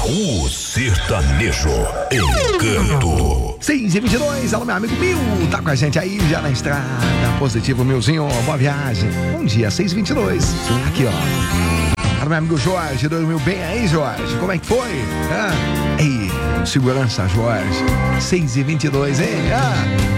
O sertanejo Encanto. 6h22, alô meu amigo Mil, tá com a gente aí já na estrada. Positivo, Milzinho, boa viagem. Bom dia, 6h22. Aqui, ó. Alô meu amigo Jorge, dormiu bem aí, Jorge? Como é que foi? Ei, segurança, Jorge. 6h22, hein?